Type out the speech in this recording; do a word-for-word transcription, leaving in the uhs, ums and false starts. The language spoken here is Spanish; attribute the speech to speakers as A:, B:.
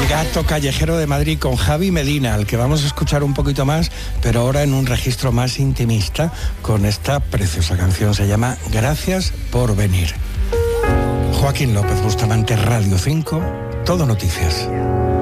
A: Gato Callejero de Madrid con Javi Medina, al que vamos a escuchar un poquito más, pero ahora en un registro más intimista, con esta preciosa canción. Se llama Gracias por venir. Joaquín López Bustamante, Radio cinco, Todo Noticias.